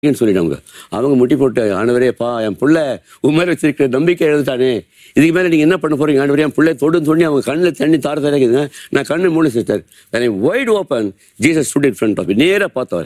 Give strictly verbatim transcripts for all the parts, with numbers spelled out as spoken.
சொல்லிடுவாங்க. அவங்க முட்டி போட்டு, ஆண்டவரேப்பா என் புள்ள உன் மேலே வச்சிருக்கிற நம்பிக்கை எழுதுட்டானே, இதுக்கு மேலே நீங்கள் என்ன பண்ண போறீங்க ஆண்டவரே, என் பிள்ளை தொடுன்னு சொல்லி அவங்க கண்ணில் தண்ணி தார தரைக்குதுங்க. நான் கண்ணு மூணு sister white open Jesus stood in front of me. நேராக பார்த்தவர்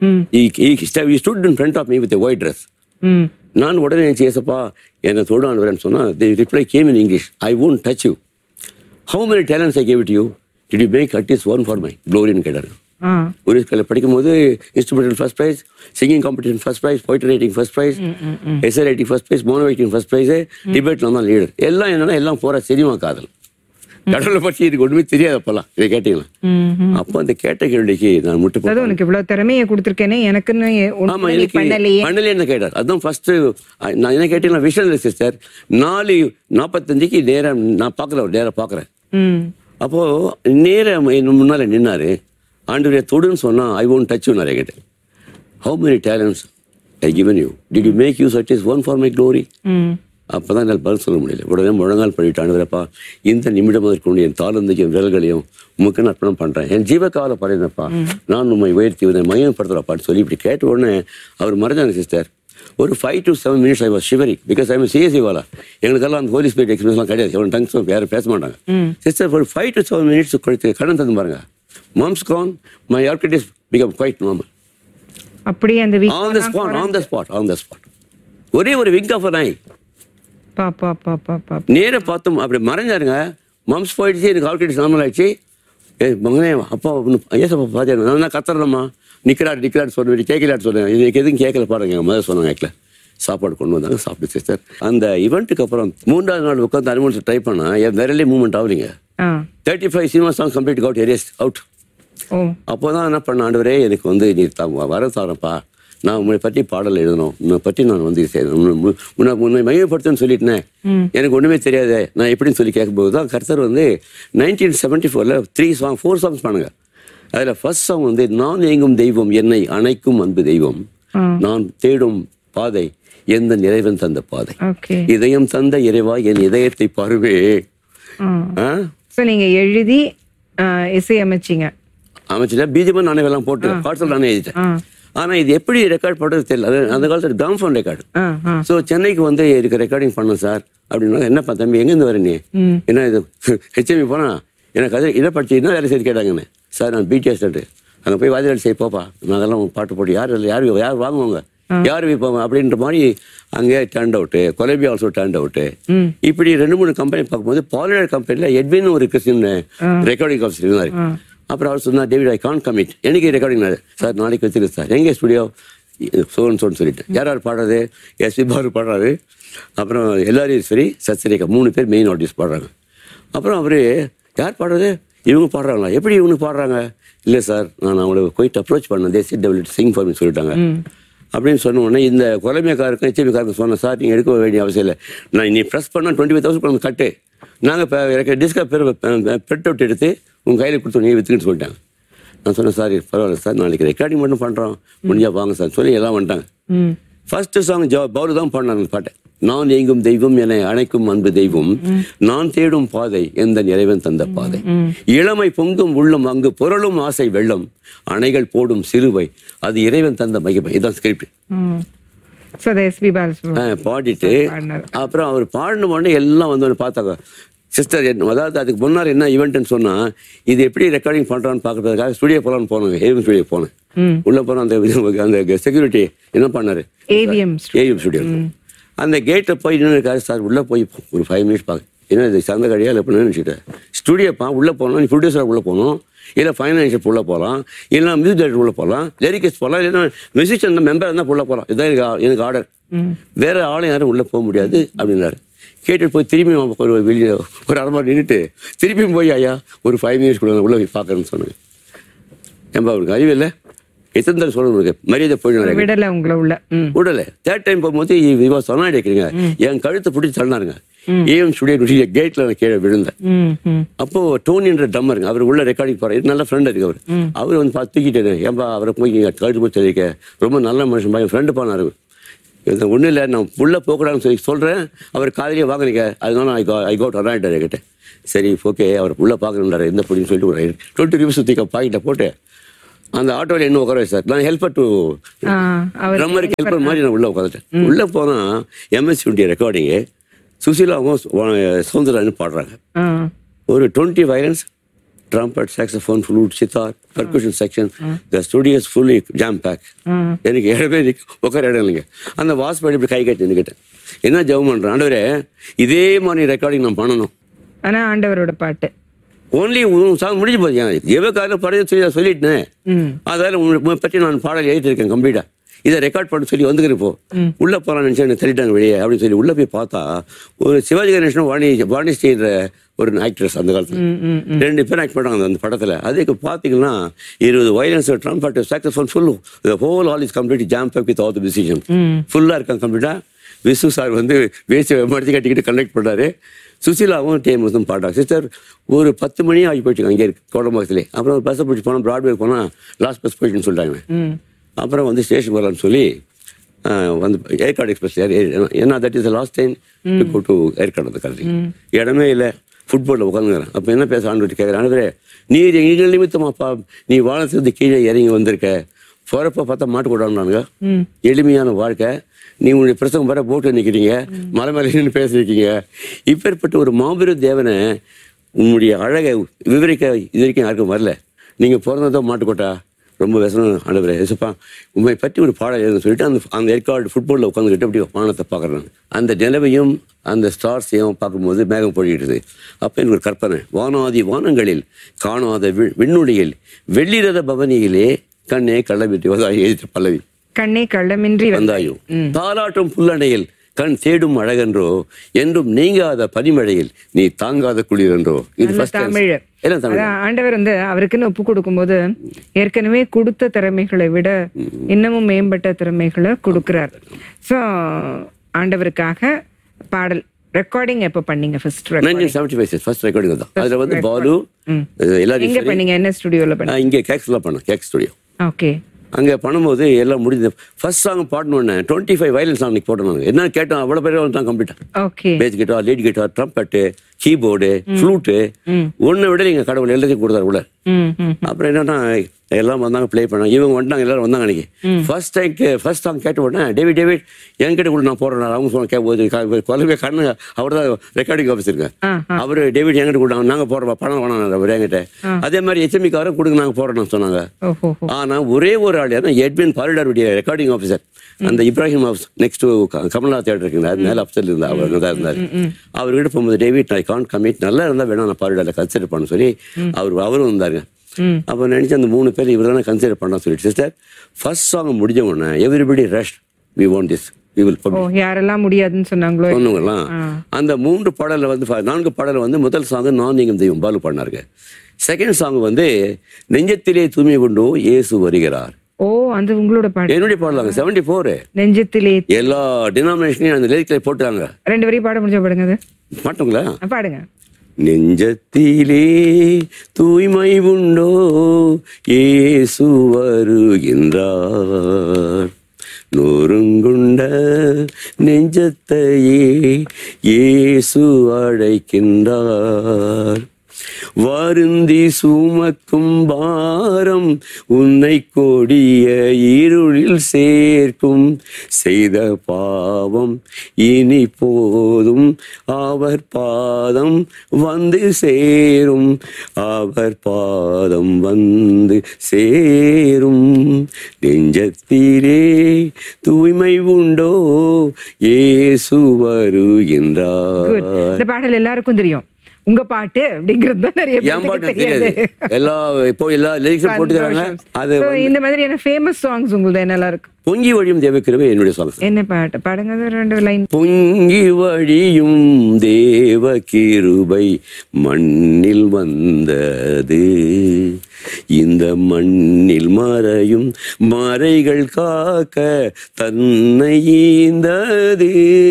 stood in front of me with white dress. நான் உடனே ஏசப்பா என்னை தொடு ஆண்டவரேன்னு சொன்னால் தி reply game in English, I won't touch you. How many talents I gave it to you? Did you make at least one for my glory-ன்னு கேட்டாரு. ஒரு ஸ்கூலில் படிக்கும்போது instrumental first prize, singing competition first prize, poetry writing first prize, S A writing first prize, mono writing first prize, டிபேட்ல தான் leader. எல்லாம் என்னன்னா எல்லாம் போகிற cinema காதல். கடவுளை பற்றி இதுக்கு ஒன்றுமே தெரியாது அப்பெல்லாம். இதை கேட்டீங்களா? அப்போ அந்த கேட்ட கேள்விக்கு நான் முட்டு போட்டு உனக்கு இவ்வளவு திறமையை கொடுத்துருக்கேனே எனக்குன்னு ஆமா எனக்கு பண்ணலே என்ன கேட்டார். அதுதான் ஃபர்ஸ்ட் நான் என்ன கேட்டீங்கன்னா விஷன் சிஸ்டர் நாலு நாற்பத்தஞ்சுக்கு நேரம் நான் பார்க்கல, நேரம் பார்க்குறேன். அப்போ நேரம் முன்னால நின்னாரு. ஆண்டவரே தொடுன்னு சொன்னா ஐ won't touch you நிறைய கேட்டேன். How many talents I given you, did you make use at least one for my glory? அப்பதான் என்னால் பதில் சொல்ல முடியல. உடனே முழங்கால் பண்ணிட்டு, ஆண்டவரேப்பா இந்த நிமிடம் அதற்கு என் தாளந்தையும் விரல்களையும் உமக்கு அர்ப்பணம் பண்றேன், என் ஜீவக்கால பாருங்கப்பா, நான் உண்மை உயர்த்தி உன்னை மையப்படுத்துறப்பான்னு சொல்லி இப்படி கேட்ட உடனே அவர் மறைஞ்சாங்க சிஸ்டர். ஒரு five to seven minutes I was shivering because I am CSC வாலா. எங்களுக்கெல்லாம் அந்த ஹோலி ஸ்பிரிட் எக்ஸ்பீரியன்ஸ்லாம் கிடையாது. எவ்வளோ டங்ஸ் யாரும் பேச மாட்டாங்க. சிஸ்டர் ஒரு ஃபைவ் டு செவன் மினிட்ஸ் கொடுத்து கடன் தந்து பாருங்க. Mom's gone, my architect become quite normal. அப்படியே அந்த on the spot, on the spot, on the spot. ஒரே ஒரு wink of an eye. பா பா பா பா பா நேரா பார்த்தோம் அப்படி மறைஞ்சாருங்க. மம்ஸ் போயிடுச்சு, எனக்கு ஆர்கிடெக்ட் நார்மல் ஆயிடுச்சு. ஏ மகனே அப்பா ஏசப்பா பார்த்தேன் நான் கத்துறேம்மா, நிற்கிறாரு நிற்கிறாரு சொல்லுவேன், கேட்கலான்னு சொன்னேன். இதுக்கு எதுவும் கேட்கல பாருங்க எங்கள் முதல் சொன்னாங்க. கேட்கல சாப்பாடு கொண்டு வந்தாங்க, சாப்பிட்டு சிஸ்டர். அந்த ஈவெண்ட்டுக்கு அப்புறம் மூன்றாவது நாள் உட்காந்து அனிமல்ஸ் ட்ரை பண்ணா என் விரலே மூவ்மெண்ட் ஆகுறீங்க. Thirty five cinema song complete out Erased out. அப்போதான் என்ன பண்ண, ஆண்டவரே எனக்கு வந்து நீ வர தாரப்பா, நான் உன்னை பற்றி பாடல் எழுதணும், உன்னை பற்றி நான் வந்து உன்னை உன்னை மையப்படுத்துன்னு சொல்லிட்டேன், எனக்கு ஒன்றுமே தெரியாது நான் எப்படின்னு சொல்லி கேட்கும்போது தான் கர்த்தர் வந்து நைன்டீன் செவன்டி ஃபோரில் த்ரீ சாங் ஃபோர் சாங்ஸ் பண்ணுங்க. அதில் ஃபர்ஸ்ட் சாங் வந்து நான் ஏங்கும் தெய்வம் என்னை அணைக்கும் அன்பு தெய்வம், நான் தேடும் பாதை எந்த நிறைவன் தந்த பாதை, இதயம் தந்த இறைவா என் இதயத்தை பாருவே. நீங்க எழுதி இசை அமைச்சிங்க. அமைச்சிட்டேன், பீஜமாக நானே எல்லாம் போட்டு பாட்ஸில் நானே எழுதிட்டேன். ஆனால் இது எப்படி ரெக்கார்ட் பண்ணுறது தெரியல. அது அந்த காலத்தில் கிராம் ஃபோன் ரெக்கார்டு. ஸோ சென்னைக்கு வந்து இதுக்கு ரெக்கார்டிங் பண்ணோம் சார் அப்படின்னா, என்னப்பா தம்பி எங்கேருந்து வர நீ, என்ன இது ஹெச்எம்இ போனால் எனக்கு அது இதை படிச்சு என்ன வேலை செய்து கேட்டாங்கன்னு. சார் நான் பிடிஎஸ் அங்கே போய் வாதிகள் செய்ய போப்பா, நாங்கெல்லாம் பாட்டு போட்டு யார் இல்லை யார் யார் வாங்குவாங்க யார் விற்பாங்க அப்படின்ற மாதிரி அங்கே turn out. Colombia also turn out. இப்படி ரெண்டு மூணு கம்பெனி பார்க்கும்போது பாலியர் கம்பெனியில் எட்வின் ஒரு கிறிஸ்டின் ரெக்கார்டிங் ஆஃபீஸர் இருந்தார். அப்புறம் அவர் சொன்னார், டேவிட் ஐ கான்ட் கமிட், எனக்கு ரெக்கார்டிங் சார் நாளைக்கு வச்சுருக்கு சார், எங்கே ஸ்டுடியோ சோன்னு சொல்லி சொல்லிட்டேன். யார் யார் பாடுறது, எஸ் பாரு பாடுறாரு, அப்புறம் எல்லாரும் சரி சத்சரிக்கா மூணு பேர் மெயின் ஆர்டிஸ்ட் பாடுறாங்க. அப்புறம் அவர் யார் பாடுறது, இவங்க பாடுறாங்களா, எப்படி இவங்க பாடுறாங்க, இல்லை சார் நான் அவங்களை போயிட்டு அப்ரோச் பண்ணேன், தே chit develop Singh for me சொல்லிட்டாங்க அப்படின்னு சொன்ன உடனே இந்த கொலமையக்காருக்கும் ஹெச்எபிக்காருக்கும் சொன்னேன், சார் நீங்கள் எடுக்க வேண்டிய அவசியம் இல்லை, நான் நீ ப்ரெஸ் பண்ணால் டுவெண்ட்டி ஃபைவ் தௌசண்ட் கட்டு, நாங்கள் இப்போ டிஸ்கா பேர் பிரிண்ட் அவுட் எடுத்து உங்கள் கையில் கொடுத்து நீ விற்றுக்கிட்டு சொல்லிட்டாங்க. நான் சொன்னேன், சார் பரவாயில்ல சார் நாளைக்கு ரெக்கார்டிங் மட்டும் பண்ணுறோம், முடிஞ்சா வாங்க சார் சொல்லி எல்லாம் வந்துட்டாங்க. ஃபர்ஸ்ட் சாங் ஜா பவுல் தான் பாடினாங்க அந்த பாட்டை. நான் எங்கும் தெய்வம் என அணைக்கும் அன்பு தெய்வம், நான் தேடும் பாதை எந்த நிறைவன் தந்த பாதை, இளமை பொங்கும் உள்ளம் அங்கு புரளும் ஆசை வெள்ளம், அணைகள் போடும் சிறுவை அது இறைவன் தந்த மகிமை. இதான் ஸ்கிரிப்ட். பாடிட்டு அப்புறம் அவர் பாடின உடனே எல்லாம் வந்து பார்த்தாங்க. சிஸ்டர் அதாவது அதுக்கு முன்னாடி என்ன ஈவெண்ட்னு சொன்னா, இது எப்படி ரெக்கார்டிங் பண்றான்னு பாக்குறதுக்காக ஸ்டுடியோ போலான்னு போனாங்க. ஏவிஎம் ஸ்டுடியோ போனேன். உள்ள போன அந்த அந்த செக்யூரிட்டி என்ன பண்ணாரு, ஏவிஎம் ஸ்டுடியோ அந்த கேட்டை போய் நின்று இருக்காரு. சார் உள்ள போய் ஒரு ஃபைவ் மினிட்ஸ் பார்க்க, என்ன இது சந்த கடையா இல்லை அப்படின்னு நினச்சிட்டேன். ஸ்டுடியோப்பா உள்ள போனோம், நீ ப்ரொடியூசராக உள்ள போகணும், இல்லை ஃபைனான்ஷியல் உள்ள போகலாம், இல்லைனா மியூசிக் டைரக்டர் உள்ள போகலாம், லிரிக்ஸ் போகலாம், இல்லைன்னா மியூசிஷியன் மெம்பர் இருந்தால் உள்ள போகலாம், இதுதான் எனக்கு எனக்கு ஆர்டர், வேற ஆளும் யாரும் உள்ள போக முடியாது அப்படின்னாரு. கேட்டுட்டு போய் திரும்பி ஒரு வெளியே ஒரு அரை மணி நின்றுட்டு திரும்பியும் போய் ஐயா ஒரு ஃபைவ் மினிட்ஸ் கூட உள்ள போய் பார்க்கறேன்னு சொன்னாங்க. ஏன்பா அவருக்கு அறிவு இல்லை, எத்தனை தடவை சொல்லணும், மரியாதை போயிடுவாங்க விடலை உங்களை உள்ள விடலை. தேர்ட் டைம் போகும்போது இவா சொன்னா கேட்குறீங்க, என் கழுத்தை பிடிச்சி தள்ளினாருங்க. ஏஎம் ஸ்டுடியோ கேட்ல கீழே விழுந்தேன். அப்போ டோனின்ற ட்ரம்மருங்க, அவர் உள்ள ரெக்கார்டிங் போறாரு, நல்ல ஃப்ரெண்ட் இருக்கு அவர். அவர் வந்து பார்த்து தூக்கிட்டேன், ஏன்பா அவரை போய் கழுத்து போய் சொல்லியிருக்க, ரொம்ப நல்ல மனுஷன் என் ஃப்ரெண்டு போனாரு. ஒன்றும் இல்லை நான் உள்ளே போகக்கூடாதுன்னு சொல்லி சொல்கிறேன், அவர் காதலியே வாங்கினீங்க, அதனால ஐ கோ ஐ கோட் அராயிட்டார் கிட்ட. சரி ஓகே அவர் உள்ளே பார்க்கணுன்றாரு, எந்த பொடின்னு சொல்லிட்டு ஒரு டுவெண்ட்டி ருபீஸ் தூக்க பாக்கெட்டை போட்டு அந்த ஆட்டோவில் என்ன உட்கார சார் நான் ஹெல்ப்பர் டு ட்ரம்மருக்கு ஹெல்ப்பர் மாதிரி நான் உள்ளே உட்காந்துட்டேன். உள்ளே போனால் எம்எஸ்சியுடைய ரெக்கார்டிங்கு சுசீலாவும் சவுந்தரராஜனும் பாடுறாங்க. ஒரு twenty violence, trumpet, saxophone, flute, sitar, percussion section. The studio is fully jam pack. எனக்கு இடமே உட்கார இடம் இல்லைங்க. அந்த வாஸ்பேட் இப்படி கை கட்டி நிற்கிட்டேன். என்ன ஜெபம் பண்ணுறேன், ஆண்டவரே இதே மாதிரி ரெக்கார்டிங் நான் பண்ணணும். ஆனால் ஆண்டவரோட பாட்டு ஓன்லி சாங் முடிஞ்சு போச்சு. எவ்வளோ காலையில் பழைய சொல்லிட்டேன். அதால உங்களை பற்றி நான் பாடல் எழுதியிருக்கேன் கம்ப்ளீட்டாக. இதை ரெக்கார்ட் பண்ண சொல்லி வந்துக்கிறேன். இப்போ உள்ளே போகலான்னு நினச்சா எனக்கு தள்ளிட்டாங்க வெளியே அப்படின்னு சொல்லி உள்ளே போய் பார்த்தா ஒரு சிவாஜி கணேசனும் வாணி வாணி ஸ்ரீன்ற ஒரு ஆக்ட்ரஸ் அந்த காலத்தில் ரெண்டு பேரும் ஆக்ட் பண்ணாங்க அந்த படத்தில். அதுக்கு பார்த்தீங்கன்னா இருபது வயலன்ஸ், ட்ரம்பட், சாக்ஸோஃபோன் ஃபுல்லும் whole all is complete jam back with all the musician ஃபுல்லாக இருக்காங்க கம்ப்ளீட்டாக. விசு சார் வந்து வேஸ்ட் மடிச்சு கட்டிக்கிட்டு கண்டக்ட் பண்ணுறாரு. சுசீலாவும் டேமும் பாட்டாங்க. சிஸ்டர் ஒரு பத்து மணி ஆகி போயிட்டு அங்கே இருக்கு கோடம்பாக்கத்துலேயே. அப்புறம் பஸ்ஸை பிடிச்சி போனால் ப்ராட்வே போனால் லாஸ்ட் பஸ் போயிட்டுன்னு சொல்லிட்டாங்க. அப்புறம் வந்து ஸ்டேஷன் வரலான்னு சொல்லி வந்து ஏற்காடு எக்ஸ்பிரஸ் ஏர் ஏன்னா that is the last time to go to Yercaud அந்த கல்வி இடமே இல்லை. ஃபுட்பாலில் உட்காந்துக்கிறேன். அப்போ என்ன பேச ஆண்டு கேட்குறேன், ஆண்டவரே நீர் எங்கள் நிமித்தமாப்பா நீ வானத்திலிருந்து கீழே இறங்கி வந்திருக்க. போகிறப்ப பார்த்தா மாட்டு கூடாதுனானுங்க. எளிமையான வாழ்க்கை. நீ உங்களுடைய பிரசங்கம் வர போட்டு நிற்கிறீங்க, மலை மேலே நின்று பேசியிருக்கீங்க. இப்பேற்பட்ட ஒரு மாபெரும் தேவனை உன்னுடைய அழகை விவரிக்க இது வரைக்கும் யாருக்கும் வரல. நீங்கள் பிறந்ததோ மாட்டுக்கோட்டா ரொம்ப விசனம் ஆண்டவரே ஏசப்பா உண்மை பற்றி ஒரு பாடம் எழுதுன்னு சொல்லிட்டு அந்த அந்த ஏற்காடு ஃபுட்பாலில் உட்காந்துக்கிட்டு அப்படி வானத்தை பார்க்குறேன். அந்த நிலவையும் அந்த ஸ்டார்ஸையும் பார்க்கும்போது மேகம் பொழியிடுது. அப்போ எனக்கு ஒரு கற்பனை, வானாதி வானங்களில் காணாத வி விண்ணுடையில் வெள்ளிரத பவனியிலே கண்ணே கள்ளமின்றி வந்தாயோ எழுதிட்டு பல்லவி. கண்ணே கள்ளமின்றி வந்தாயோ தாலாட்டும் புல்லணையில் கண் தேடும் அழகென்றோ என்றும் நீங்காத பனிமழையில் நீ தாங்காத குளிர் என்றோ. இது தமிழ். ஆண்டவர் வந்து அவருக்குன்னு ஒப்பு கொடுக்கும் போது ஏற்கனவே கொடுத்த திறமைகளை விட இன்னமும் மேம்பட்ட திறமைகளை கொடுக்கிறார். ஸோ ஆண்டவருக்காக பாடல் ரெக்கார்டிங் எப்போ பண்ணீங்க? First nineteen seventy five first recording தான். அதில் வந்து பாலு எல்லாரும் எங்க பண்ணீங்க? என்ன ஸ்டுடியோவில் பண்ணீங்க? இங்கே கேக்ஸ்ல பண்ணேன், கேக் ஸ்டுடியோ. ஓகே. அங்கே பண்ணும்போது எல்லாம் முடிஞ்சது. First song பாடணுன்னு twenty five violence song போட்டோம். என்ன கேட்டோம் அவ்வளோ பேர் தான் கம்ப்ளீட்டாக. Okay. Base guitar, lead guitar, trumpet, keyboard, flute ஒன்றை விட நீங்கள் கடவுள் எல்லாத்தையும் கொடுத்தாரு உள்ள. அப்புறம் என்னன்னா எல்லாம் வந்தாங்க ப்ளே பண்ணாங்க. இவங்க வந்துட்டாங்க, எல்லாரும் வந்தாங்க. அன்னைக்கு ஃபர்ஸ்ட் டைம் ஃபர்ஸ்ட் சாங் கேட்ட உடனே டேவிட் டேவிட் என்கிட்ட கூட நான் போடுறேன். அவங்க சொன்ன கேட்போது குழந்தை கண்ணு அவர் தான் ரெக்கார்டிங் ஆஃபீஸ் இருக்கேன். அவர் டேவிட் என்கிட்ட கூட நாங்கள் போடுறோம் பணம் வேணாம் அவர் என்கிட்ட. அதே மாதிரி எச்எம்இக்காரன் கொடுங்க நாங்கள் போடுறோம் சொன்னாங்க. ஆனால் ஒரே ஒரு ஆள் யாரும் எட்வின் பாரிடாருடைய ரெக்கார்டிங் ஆஃபீஸர் அந்த Ibrahim house next Kamala theatre இருக்குங்க அது மேலே அப்சல் இருந்தா அவர் தான் இருந்தார். அவர்கிட்ட போகும்போது டேவிட் ஐ கான்ட் கமிட் நல்லா இருந்தால் வேணா நான் பாரிடாரில் கன்சிடர் பண்ண சொல்லி அவர் அவரும் இருந்தாருங்க. அப்போ நினச்சி அந்த மூணு பேர் இவர் தானே கன்சிடர் பண்ண சொல்லிட்டு சிஸ்டர் ஃபர்ஸ்ட் சாங் முடிஞ்ச உடனே everybody rush we want this we will publish யாரெல்லாம் முடியாதுன்னு சொன்னாங்களோ சொன்னவங்கலாம் அந்த மூன்று பாடலில் வந்து நான்கு பாடல் வந்து முதல் சாங் நான் நீங்கும் தெய்வம் பாலு பாடினாருங்க. செகண்ட் சாங் வந்து நெஞ்சத்திலே தூய்மை கொண்டோ இயேசு வருகிறார். ஓ அந்த உங்களோட பாடல் என்னுடைய பாடலாங்க செவன்டி ஃபோர் நெஞ்சத்திலே எல்லா டினாமினேஷனையும் அந்த லிரிக்ல போட்டாங்க. ரெண்டு வரையும் பாட முடிஞ்சா பாடுங்க. அது மாட்டோங்களா? பாடுங்க. நெஞ்சத்திலே தூய்மை உண்டோ இயேசு வருகின்றார். நொறுங்குண்ட நெஞ்சத்தையே இயேசு அழைக்கின்றார். வருந்தி சுமக்கும் பாரம் உன்னை கொடிய இருளில் சேர்க்கும். செய்த பாவம் இனி போதும் அவர் பாதம் வந்து சேரும். அவர் பாதம் வந்து சேரும். நெஞ்சத்திலே தூய்மை உண்டோ இயேசு வருகின்றார். இந்த பாடல் எல்லாருக்கும் தெரியும். உங்க பாட்டு அப்படிங்கிறது தான் நிறைய பேருக்கு தெரியாது. எல்லா இப்போ எல்லா லிரிக்ஸும் போட்டுக்கறாங்க. அது இந்த மாதிரியான ஃபேமஸ் சாங்ஸ் உங்களுக்கு என்னெல்லாம் இருக்கு? பொங்கி வழியும் தேவ கிருபை என்னுடைய சாங்ஸ். என்ன பாட்டு பாடுங்க ரெண்டு லைன். பொங்கி வழியும் தேவ கிருபை மண்ணில் வந்தது. இந்த மண்ணில் மறையும் மறைகள் காக்க தன்னை ஈந்தது.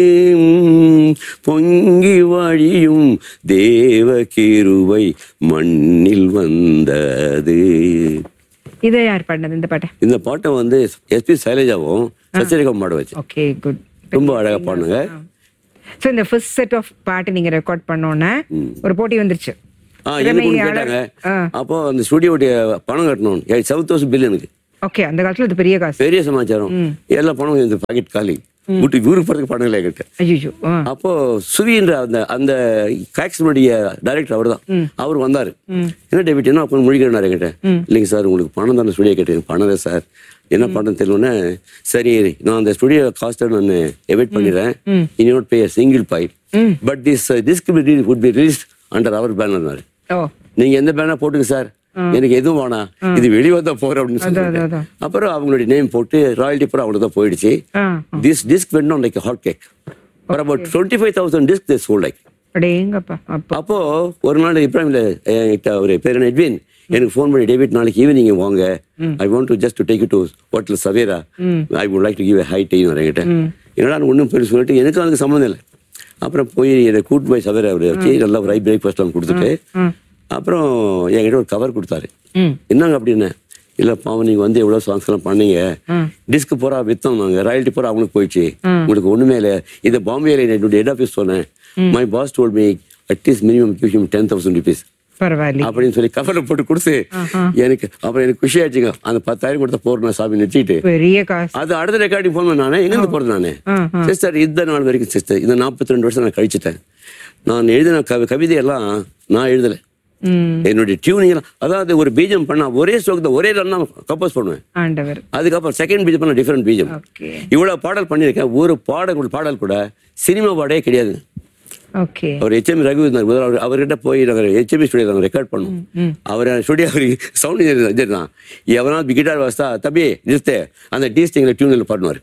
பொங்கி வழியும் தேவ கிருபை மண்ணில் வந்தது. இதை யார் பாடினது இந்த பாட்டை? இந்த பாட்டை வந்து எஸ்பி சைலஜாவும் சச்சிரேகாவும் பாட வச்சு. Okay good. ரொம்ப அழகா பாடுங்க. ஸோ இந்த ஃபர்ஸ்ட் செட் ஆஃப் பாட்டு நீங்க ரெக்கார்ட் பண்ணோன்னே ஒரு போட்டி வந்துருச்சு. ஆ எனக்கு ஒன்று கேட்டாங்க. அப்போ அந்த ஸ்டுடியோடைய பணம் கட்டணும் செவன் தௌசண்ட் பில் எனக்கு. ஓகே, அந்த காலத்துல இது பெரிய காசு, பெரிய சமாச்சாரம். எல்லா பணம் இந்த பாக்கெட் காலி, வீட்டுக்கு ஊருக்கு போறதுக்கு பணம் இல்லை என்கிட்ட. ஐயோ. அப்போ சுவின்ற அந்த அந்த காக்ஸினுடைய டைரக்டர் அவர் தான். அவர் வந்தாரு. என்ன டேவிட் என்ன அப்போ மொழிக்கிறாரு என்கிட்ட. இல்லைங்க சார் உங்களுக்கு பணம் தானே ஸ்டுடியோ கேட்டேன். பணம் இல்லை சார், என்ன பண்றது தெரியலன்னு. சரி நான் அந்த ஸ்டுடியோ காஸ்ட்டை நான் எவிட் பண்ணிடுறேன். இன் not pay single point but this disk would be released under our banner. நீங்க எந்த பேனர் போட்டுங்க சார், எனக்கு எதுவும் வேணாம், இது வெளியே வந்தா போற அப்படின்னு சொல்லிட்டு அப்புறம் அவங்களுடைய நேம் போட்டு ராயல்டி பூரா அவங்களுக்கு தான் போயிடுச்சு. This disk went on like hot cake for about twenty five thousand disk they sold like. அப்போ ஒரு நாள் இப்ராஹிம்ல என்கிட்ட ஒரு பேர் எட்வின் எனக்கு ஃபோன் பண்ணி, டேவிட் நாளைக்கு ஈவினிங் வாங்க, I want to just to take you to hotel Savera, I would like to give a high tea என்கிட்ட. என்னடா ஒன்றும் பேர் சொல்லிட்டு எனக்கு அதுக்கு சம்மந்தம் இல்லை. அப்புறம் போய் என்னை கூட்டு போய் சவேரா அவரை வச்சு நல்லா ஒரு ஹை பிரேக்ஃபாஸ்ட் எல்லாம் கொடுத்துட்டு அப்புறம் என்கிட்ட ஒரு கவர் கொடுத்தாரு. என்னங்க அப்படின்னு. இல்ல பாவம் நீங்க வந்து எவ்வளவு சாங்ஸ் எல்லாம் பண்ணீங்க, டிஸ்க் பூரா வித்தோம் நாங்க, ராயல்டி பூரா அவங்களுக்கு போயிடுச்சு, உங்களுக்கு ஒண்ணுமே இல்லை. இதை பாம்பேல என்னுடைய ஹெட் ஆஃபீஸ் சொன்னேன். My boss told me at least minimum give him ten thousand rupees அப்படின்னு சொல்லி கவர்ல போட்டு கொடுத்து எனக்கு அப்புறம் எனக்கு குஷி ஆச்சுங்க. அந்த பத்தாயிரம் கொடுத்த போறேன் சாமி நிறுத்திட்டு அது அடுத்த ரெக்கார்டிங் போன நானே எங்க இருந்து போறது நானே. சிஸ்டர் இந்த நாள் வரைக்கும் சிஸ்டர் இந்த நாற்பத்தி ரெண்டு வருஷம் நான் கழிச்சிட்டேன். நான் எழுதின கவி கவிதையெல்லாம் நான் எழுதலை, என்னுடைய டியூனிங் எல்லாம். அதாவது ஒரு பீஜம் பண்ணா ஒரே ஸ்ட்ரோக் தான் ஒரே ரன் கம்போஸ் பண்ணுவேன். அதுக்கப்புறம் செகண்ட் பீஜம் பண்ண டிஃபரெண்ட் பீஜம். இவ்வளவு பாடல் பண்ணியிருக்கேன். ஒரு பாடல் பாடல் கூட சினிமா பாடே கிடையாது. அவர் எச்எம் ரகு இருந்தார், அவர்கிட்ட போய் நாங்கள் எச்எம்பி ஸ்டுடியோ நாங்கள் ரெக்கார்ட் பண்ணோம். அவர் ஸ்டுடியோ அவருக்கு சவுண்ட் இன்ஜினியர் தான். எவனாவது கிட்டார் வாசித்தா தம்பி நிறுத்த அந்த டீஸ்டிங்கில் டியூனில் பாடுவார்.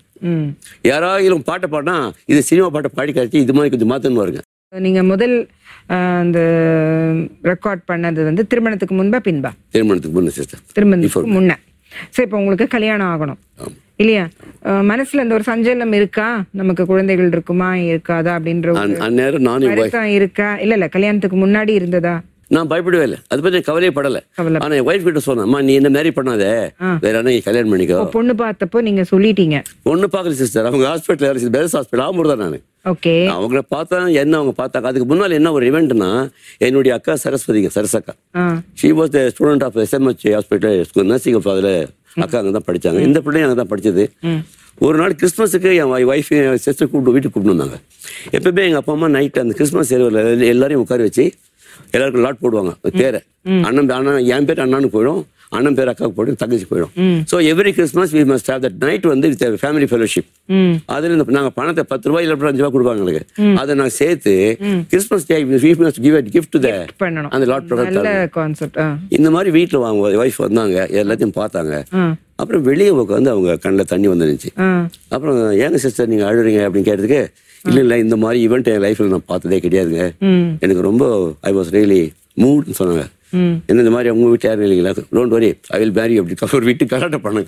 யாராவது பாட்டை பாடினா இது சினிமா பாட்டை பாடி காட்டி இது மாதிரி கொஞ்சம் மாற்றணும் வருங்க. நீங்க முதல் அந்த ரெக்கார்ட் பண்ணது வந்து திருமணத்துக்கு முன்பா பின்பா? திருமணத்துக்கு முன்ன சிஸ்டர். திருமணத்துக்கு முன்ன. சரி, இப்போ உங்களுக்கு கல்யாணம் ஆகணும் இல்லையா? மனசுல இந்த ஒரு சஞ்சலம் இருக்கா, நமக்கு குழந்தைகள் இருக்குமா இருக்காதா அப்படின்ற அந்நேரம் நானும் இருக்கா? இல்ல இல்ல கல்யாணத்துக்கு முன்னாடி இருந்ததா? நான் பயப்படவே இல்லை, அதை பத்தி கவலையே படல. ஆனா என் ஒய்ஃப் கிட்ட சொன்னேன், நீ என்ன மேரி பண்ணாத, வேற என்ன கல்யாணம் பண்ணிக்கோ. பொண்ணு பார்த்தப்போ நீங்க சொல்லிட்டீங்க? பொண்ணு பாக்கல சிஸ்டர், அவங்க ஹாஸ்பிட்டல் பெஸ்ட் ஹாஸ்பிட்டல் ஆம்பூர் தான். நான் ஓகே அவங்கள பார்த்தா என்ன அவங்க பார்த்தாங்க. அதுக்கு முன்னால என்ன ஒரு இவெண்ட்னா, என்னுடைய அக்கா சரஸ்வதிங்க சரசக்கா, she was the student of SMH hospital nursing. அதுல அக்கா அங்கே தான் படிச்சாங்க, இந்த பிள்ளையும் அங்கே தான் படிச்சது. ஒரு நாள் கிறிஸ்மஸுக்கு என் ஒய்ஃப் என் சிஸ்டர் கூப்பிட்டு வீட்டுக்கு கூப்பிட்டு வந்தாங்க. எப்பவுமே எங்க அப்பா அம்மா நைட் அந்த கிறிஸ்மஸ் இரவில் எல்லாரையும் உட்கார வச்சு எல்லாருக்கும் லாட் போடுவாங்க பேரை. அண்ணன் அண்ணன் என் பேர் அண்ணான்னு போயிடும், அண்ணன் பேர் அக்காவுக்கு போய்டும், தங்கச்சி போயிடும். So every Christmas we must have that night வந்து வித் ஃபேமிலி ஃபெலோஷிப். அதுல இந்த நாங்கள் பணத்தை பத்து ரூபாய் இல்லை அஞ்சு ரூபாய் கொடுப்பாங்க எங்களுக்கு. அதை நான் சேர்த்து Christmas day we must give a gift to the அந்த லாட் ப்ராடக்ட். இந்த மாதிரி வீட்டில் வாங்க ஒய்ஃப் வந்தாங்க, எல்லாத்தையும் பார்த்தாங்க. அப்புறம் வெளியே உட்காந்து அவங்க கண்ணில் தண்ணி வந்துருந்துச்சு. அப்புறம் ஏங்க சிஸ்டர் நீங்க அழுறீங்க அப்படின்னு கேட்டதுக்கு, இல்ல இல்ல இந்த மாதிரி ஈவெண்ட் என் லைஃப்ல நான் பார்த்ததே கிடையாதுங்க, எனக்கு ரொம்ப ஐ வாஸ் ரியலி மூட்னு சொன்னாங்க. என்ன இந்த மாதிரி உங்க வீட்டு யாரும் இல்லைங்களா, டோன்ட் வரி ஐ வில் மேரி அப்படி ஒரு வீட்டு கலாட்டம் பண்ணுங்க.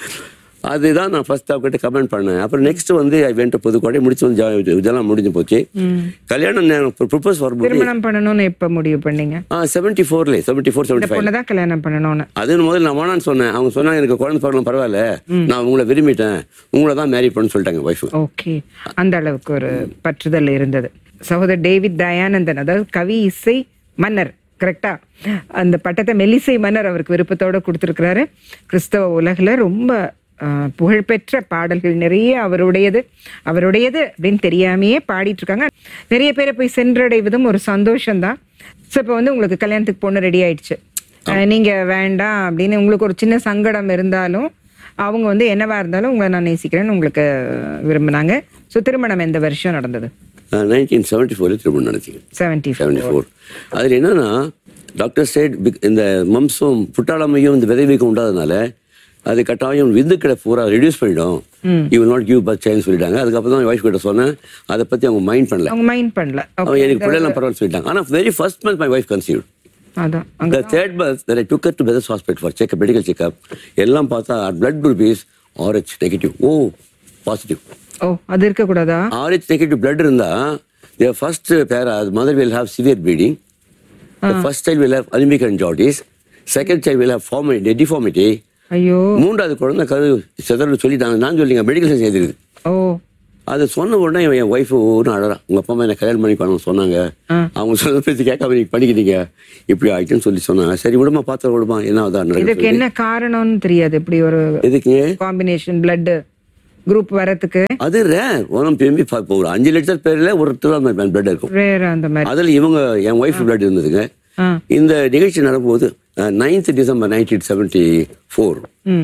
அதுதான் நான் ஃபர்ஸ்ட் அவர்கிட்ட கமெண்ட் பண்ணேன். அப்புறம் நெக்ஸ்ட் வந்து ஐ வென்ட் புதுக்கோட்டை முடிச்சு வந்து இதெல்லாம் முடிஞ்சு போச்சு. கல்யாணம் ப்ரொபோஸ் வரும்போது திருமணம் பண்ணணும்னு எப்ப முடிவு பண்ணீங்க? செவன்டி ஃபோர்ல செவன்டி ஃபோர் செவன்டி ஃபைவ் தான் கல்யாணம் பண்ணணும்னு. அது முதல்ல நான் வேணான்னு சொன்னேன். அவங்க சொன்னாங்க எனக்கு குழந்தை பிறகு பரவாயில்ல, நான் உங்களை விரும்பிட்டேன், உங்களை தான் மேரி பண்ணு சொல்லிட்டாங்க ஒய்ஃப். ஓகே, அந்த அளவுக்கு ஒரு பற்றுதல் இருந்தது. சகோதரர் டேவிட் தயானந்தன், அதாவது கவி இசை மன்னர், கரெக்டா? அந்த பட்டத்தை மெல்லிசை மன்னர் அவருக்கு விருப்பத்தோட கொடுத்துருக்கிறாரு. கிறிஸ்தவ உலகில் ரொம்ப புகழ்பெற்ற பாடல்கள் நிறைய அவருடையது அவருடையது அப்படின்னு தெரியாமையே பாடிட்டு இருக்காங்க. நிறைய பேரை போய் சென்றடைவதும் ஒரு சந்தோஷம்தான். ஸோ இப்போ வந்து உங்களுக்கு கல்யாணத்துக்கு பொண்ணு ரெடி ஆயிடுச்சு, நீங்க வேண்டாம் அப்படின்னு உங்களுக்கு ஒரு சின்ன சங்கடம் இருந்தாலும் அவங்க வந்து என்னவா இருந்தாலும் உங்களை நான் நேசிக்கிறேன்னு உங்களுக்கு விரும்பினாங்க. ஸோ திருமணம் எந்த வருஷம் நடந்தது? நைன்டீன் செவன்டி ஃபோர்ல திருமணம் நடந்துச்சு. செவன்டி செவன்டி ஃபோர் அதில் என்னன்னா, டாக்டர் சைட் இந்த மம்சம் புட்டாளமையும் இந்த விதைவீக்கம் உண்டாதனால அது கட்டாயம் விந்துக்களை பூரா ரெடியூஸ் பண்ணிடும், you will not give birth சைல்ட்னு சொல்லிட்டாங்க. அதுக்கப்புறம் தான் வைஃப் கிட்ட சொன்னேன், அதை பத்தி அவங்க மைண்ட் பண்ணல. அவங்க மைண்ட் பண்ணல, அவங்க எனக்கு பிள்ளைலாம் பரவாயில்ல சொல்லிட்டாங்க. ஆனால் very first month my wife conceived. The third month that I took her to Bethesda Hospital for check medical checkup, எல்லாம் பார்த்தா blood group is R H negative. O positive. ஓ அது இருக்க கூடாதா? R H negative blood இருந்தா the first para mother will have severe bleeding, the first child will have anemic and jaundice, second child will have deformity, deformity. ஐயோ, மூன்றாவது குழந்தை கரு செதறல் சொல்லிட்டாங்க. நான் சொல்லிங்க மெடிக்கல் சயின்ஸ் எழுதிருக்கு. ஓ அதை சொன்ன உடனே என் ஒய்ஃபு ஒன்றும் அழறான். உங்கள் அப்பா அம்மா என்ன கல்யாணம் பண்ணி பண்ண சொன்னாங்க, அவங்க சொன்ன பேச்சு கேட்காம நீங்கள் பண்ணிக்கிட்டீங்க, இப்படி ஆகிட்டுன்னு சொல்லி சொன்னாங்க. சரி விடுமா, பார்த்து விடுமா, என்ன அதான் இதுக்கு என்ன காரணம்னு தெரியாது. இப்படி ஒரு இதுக்கு காம்பினேஷன் பிளட் குரூப் வரதுக்கு அது ரேர். ஒன்றும் திரும்பி ஒரு அஞ்சு லிட்டர் பேரில் ஒருத்தர் அந்த பிளட் இருக்கும். ரேர் அந்த மாதிரி. அதில் இவங்க என் ஒய்ஃப் பிளட் இருந்ததுங்க. இந்த நிகழ்ச்சி நடக்கும்போது ninth December nineteen seventy four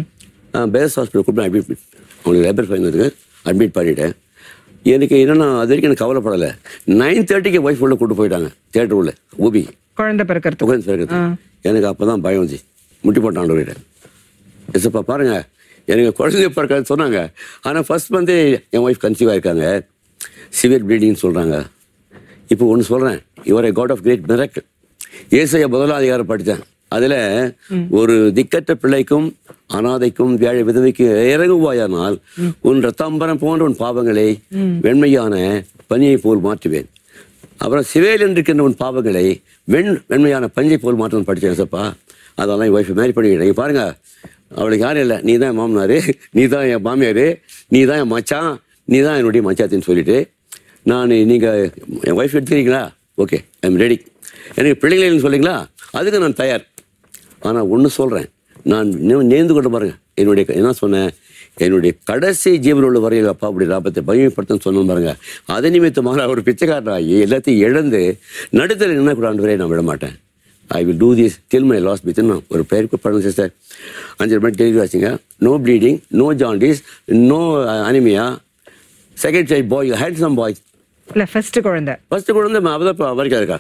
base hospital கூப்பிட்டு அட்மிட் அவங்களுக்கு லேபர் ஃபைன் இருக்கு, அட்மிட் பண்ணிட்டேன். எனக்கு என்னன்னா அது வரைக்கும் எனக்கு கவலைப்படலை. நைன் தேர்ட்டிக்கு ஒய்ஃப் உள்ள கூட்டு போயிட்டாங்க தியேட்டர் உள்ள ஊபி குழந்தை பிறக்கிறது குழந்தை பிறக்கிறது. எனக்கு அப்போ தான் பயம் வந்துச்சு. முட்டி போட்டான் விட எஸ்ப்பா பாருங்க எனக்கு குழந்தை பிறக்காது சொன்னாங்க. ஆனால் ஃபர்ஸ்ட் வந்து என் ஒய்ஃப் கன்சீவ் ஆயிருக்காங்க, சிவியர் ப்ளீடிங்னு சொல்கிறாங்க. இப்போ ஒன்று சொல்கிறேன், your A God of great miracle. ஏசாயா முதலாம் அதிகாரம் படித்தேன். அதில் ஒரு திக்கற்ற பிள்ளைக்கும் அனாதைக்கும் வியாழ விதவைக்கு இறங்குவாயானால் உன் ரத்தாம்பரம் போன்ற உன் பாவங்களை வெண்மையான பனியை போல் மாற்றுவேன். அப்புறம் சிவேல் இருக்கின்ற உன் பாவங்களை வெண் வெண்மையான பஞ்சை போல் மாற்றணும்னு படித்தேன் சப்பா. அதெல்லாம் என் ஒய்ஃபை மேரி பண்ணிக்கிட்டேன். பாருங்க, அவளுக்கு யாரும் இல்லை, நீ தான் என் மாமனார், நீ தான் என் மாமியார், நீ தான் என் மச்சான், நீ தான் என்னுடைய மச்சாத்தின்னு சொல்லிட்டு நான் நீங்கள் என் ஒய்ஃப் எடுத்துக்கிறீங்களா, ஓகே ஐ எம் ரெடி, எனக்கு பிள்ளைங்களேன்னு சொல்லிங்களா, அதுக்கு நான் தயார். ஆனால் ஒன்று சொல்கிறேன், நான் இன்னும் நேர்ந்து கொண்டு பாருங்க, என்னுடைய என்ன சொன்னேன், என்னுடைய கடைசி ஜீவன் உள்ள வரையில் அப்பா அப்படி லாபத்தை பயமைப்படுத்தன்னு சொன்ன பாருங்க. அதை நிமித்தமாக அவர் பிச்சைக்காரனாகி எல்லாத்தையும் இழந்து நடுத்தர என்ன கூட ஆண்டு வரை நான் விட மாட்டேன். I will do this till my last with நான் ஒரு பேருக்கு பண்ணுங்க சிஸ்டர். அஞ்சு மணி டெலிவரி ஆச்சுங்க. No bleeding, no jaundice, no anaemia. Second child பாய், ஹேண்ட்ஸம் பாய். இல்லை ஃபர்ஸ்ட் குழந்தை ஃபர்ஸ்ட் குழந்தை அவதான் வரைக்கும் இருக்கா.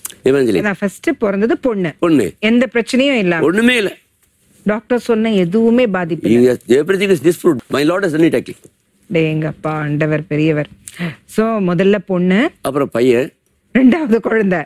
ஃபர்ஸ்ட் பிறந்தது பொண்ணு. பொண்ணு எந்த பிரச்சனையும் இல்ல, ஒண்ணுமே இல்ல. டாக்டர் சொன்ன எதுவுமே பாதிப்பு இல்ல. everything is disproved. My Lord has done it actually. டேங்கப்பா, ஆண்டவர் பெரியவர். சோ முதல்ல பொண்ணு, அப்புறம் பையன், ரெண்டாவது குழந்தை,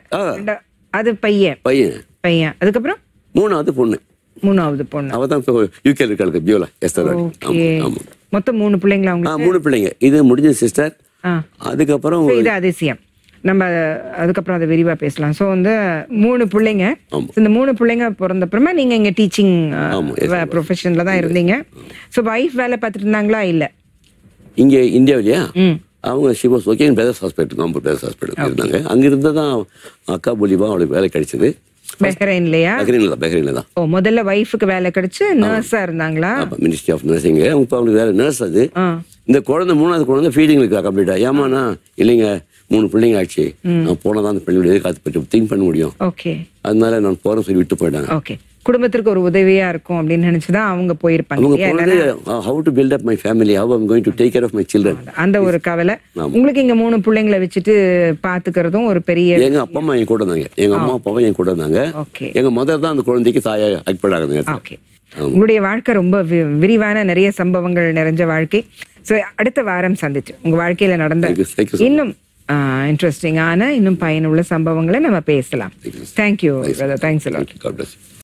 அது பையன் பையன் பையன் அதுக்கப்புறம் மூணாவது பொண்ணு, மூணாவது பொண்ணு. அவதான் யூகே இருக்காளுக்கு பியோலா எஸ்தர். ஆமா, மொத்தம் மூணு பிள்ளைங்களா உங்களுக்கு? மூணு பிள்ளைங்க. இது முடிஞ்சது சிஸ்டர். அதுக்கப்புறம் இது அதிசயம். நம்ம அதுக்கப்புறம் அதை விரிவா பேசலாம். ஸோ வந்து மூணு பிள்ளைங்க, இந்த மூணு பிள்ளைங்க பிறந்தப்புறமா நீங்க இங்க டீச்சிங் ப்ரொஃபஷன்ல தான் இருந்தீங்க. ஸோ வைஃப் வேலை பார்த்துட்டு இருந்தாங்களா? இல்ல, இங்க இந்தியாவிலையா அவங்க ஷிவாஸ் ஓகே பெதர்ஸ் ஹாஸ்பிட்டல், காம்பூர் பெதர்ஸ் ஹாஸ்பிட்டல் இருந்தாங்க. அங்க இருந்து தான் அக்கா மூலியமா அவளுக்கு வேலை கிடைச்சது. பஹ்ரைன்லயா? பஹ்ரைன்ல தான், பஹ்ரைன்ல தான். ஓ, முதல்ல வைஃபுக்கு வேலை கிடைச்சு நர்ஸா இருந்தாங்களா? Ministry of nursing. அவங்க அவங்களுக்கு வேலை நர்ஸ். அது இந்த குழந்தை மூணாவது குழந்தை ஃபீடிங் இருக்கா கம்ப்ளீட்டா. ஏமாண்ணா இல்லைங்க, மூணு பிள்ளைங்க ஆச்சு, நான் போனதான் அந்த பிள்ளைங்க எதிர்காத்து பற்றி திங்க் பண்ண முடியும். ஓகே, அதனால நான் போறேன் சொல்லி விட்டு போயிட்டாங்க. ஓகே, குடும்பத்திற்கு ஒரு உதவியா இருக்கும் அப்படின்னு நினைச்சுதான் அவங்க போயிருப்பாங்க. how to build up my family, how I'm going to take care of my children. அந்த ஒரு கவலை உங்களுக்கு. இங்க மூணு பிள்ளைங்களை வச்சுட்டு பாத்துக்கிறதும் ஒரு பெரிய. எங்க அப்பா அம்மா என் கூட இருந்தாங்க, எங்க அம்மா அப்பாவும் என் கூட இருந்தாங்க. எங்க மதர் தான் அந்த குழந்தைக்கு தாயா அக்படாங்க. ஓகே, உங்களுடைய வாழ்க்கை ரொம்ப விரிவான நிறைய சம்பவங்கள் நிறைஞ்ச வாழ்க்கை. ஸோ அடுத்த வாரம் சந்திச்சு உங்க வாழ்க்கையில நடந்த இன்னும் இன்ட்ரெஸ்டிங்கான இன்னும் பயனுள்ள சம்பவங்களை நம்ம பேசலாம். தேங்க்யூ. தேங்க்ஸ்.